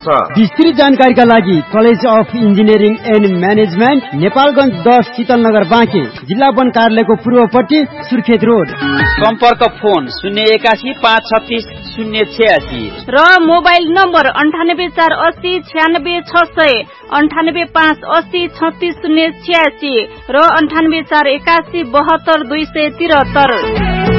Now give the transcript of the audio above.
विस्तृत जानकारीका लागि college of engineering and management, Nepalgunj 10 Shital Nagar Banke, जिल्ला वन कार्यालयको पूर्वपट्टि, सुर्खेत रोड। सम्पर्क फोन 081 536 086 र मोबाइल नम्बर 9848 96 600, 98 580 36 086 र 98 481 72 273।